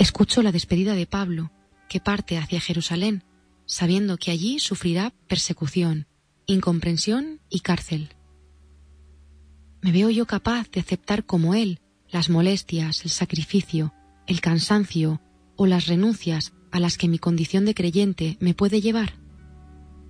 Escucho la despedida de Pablo, que parte hacia Jerusalén, sabiendo que allí sufrirá persecución, incomprensión y cárcel. ¿Me veo yo capaz de aceptar como él las molestias, el sacrificio, el cansancio o las renuncias a las que mi condición de creyente me puede llevar?